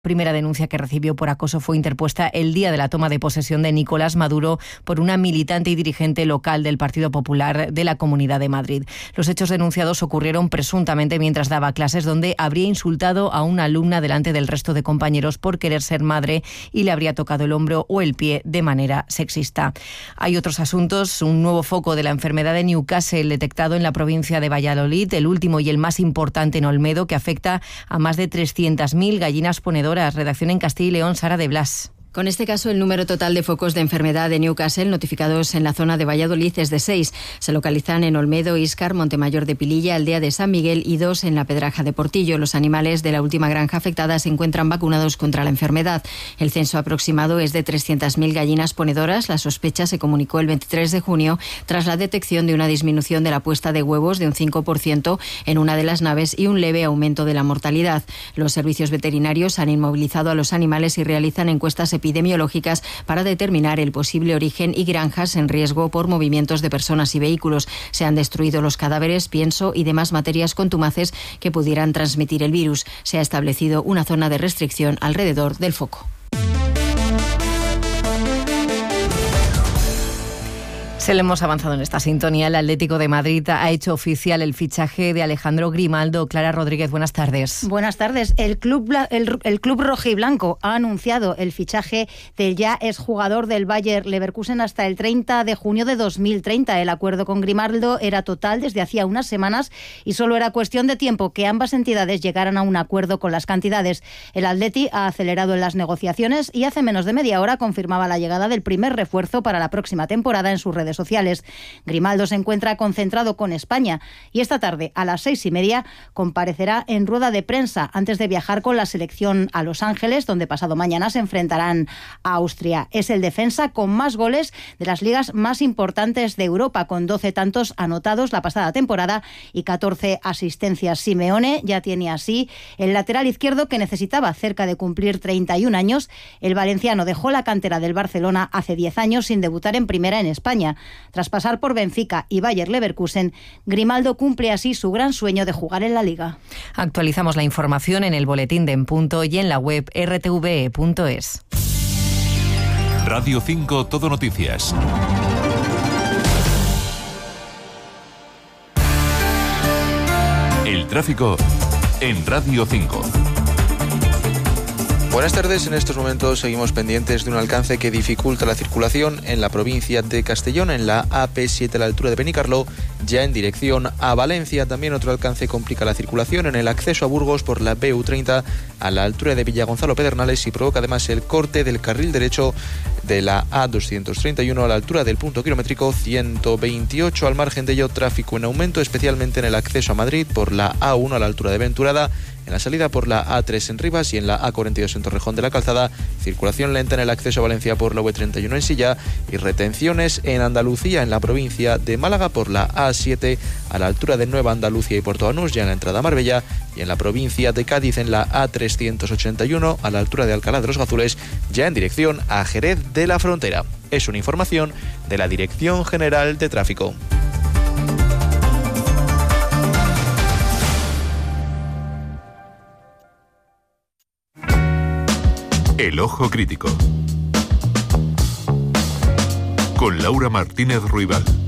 Primera denuncia que recibió por acoso fue interpuesta el día de la toma de posesión de Nicolás Maduro por una militante y dirigente local del Partido Popular de la Comunidad de Madrid. Los hechos denunciados ocurrieron presuntamente mientras daba clases, donde habría insultado a una alumna delante del resto de compañeros por querer ser madre y le habría tocado el hombro o el pie de manera sexista. Hay otros asuntos. Un nuevo foco de la enfermedad de Newcastle detectado en la provincia de Valladolid, el último y el más importante en Olmedo, que afecta a más de 300.000 gallinas ponedoras. Redacción en Castilla y León, Sara de Blas. Con este caso, el número total de focos de enfermedad de Newcastle notificados en la zona de Valladolid es de 6. Se localizan en Olmedo, Íscar, Montemayor de Pililla, Aldea de San Miguel y 2 en la Pedraja de Portillo. Los animales de la última granja afectada se encuentran vacunados contra la enfermedad. El censo aproximado es de 300.000 gallinas ponedoras. La sospecha se comunicó el 23 de junio tras la detección de una disminución de la puesta de huevos de un 5% en una de las naves y un leve aumento de la mortalidad. Los servicios veterinarios han inmovilizado a los animales y realizan encuestas epidemiológicas para determinar el posible origen y granjas en riesgo por movimientos de personas y vehículos. Se han destruido los cadáveres, pienso y demás materias contumaces que pudieran transmitir el virus. Se ha establecido una zona de restricción alrededor del foco. Se le hemos avanzado en esta sintonía. El Atlético de Madrid ha hecho oficial el fichaje de Alejandro Grimaldo. Clara Rodríguez, buenas tardes. Buenas tardes. El club rojiblanco ha anunciado el fichaje del ya exjugador del Bayer Leverkusen hasta el 30 de junio de 2030. El acuerdo con Grimaldo era total desde hacía unas semanas y solo era cuestión de tiempo que ambas entidades llegaran a un acuerdo con las cantidades. El Atleti ha acelerado en las negociaciones y hace menos de media hora confirmaba la llegada del primer refuerzo para la próxima temporada en sus redes sociales. Grimaldo se encuentra concentrado con España y esta tarde a las 6:30 comparecerá en rueda de prensa antes de viajar con la selección a Los Ángeles, donde pasado mañana se enfrentarán a Austria. Es el defensa con más goles de las ligas más importantes de Europa, con 12 tantos anotados la pasada temporada y 14 asistencias. Simeone ya tiene así el lateral izquierdo que necesitaba, cerca de cumplir 31 años. El valenciano dejó la cantera del Barcelona hace 10 años sin debutar en primera en España. Tras pasar por Benfica y Bayer Leverkusen, Grimaldo cumple así su gran sueño de jugar en la Liga. Actualizamos la información en el boletín de En Punto y en la web rtve.es. Radio 5 Todo Noticias. El tráfico en Radio 5. Buenas tardes. En estos momentos seguimos pendientes de un alcance que dificulta la circulación en la provincia de Castellón, en la AP7 a la altura de Benicarló, ya en dirección a Valencia. También otro alcance complica la circulación en el acceso a Burgos por la BU30 a la altura de Villagonzalo Pedernales y provoca además el corte del carril derecho de la A231 a la altura del punto kilométrico 128. Al margen de ello, tráfico en aumento, especialmente en el acceso a Madrid por la A1 a la altura de Venturada, en la salida por la A3 en Rivas y en la A42 en Torrejón de la Calzada. Circulación lenta en el acceso a Valencia por la V31 en Silla y retenciones en Andalucía, en la provincia de Málaga por la A7 a la altura de Nueva Andalucía y Puerto Banús, ya en la entrada a Marbella, y en la provincia de Cádiz en la A381 a la altura de Alcalá de los Gazules, ya en dirección a Jerez de la Frontera. Es una información de la Dirección General de Tráfico. El Ojo Crítico con Laura Martínez Ruibal.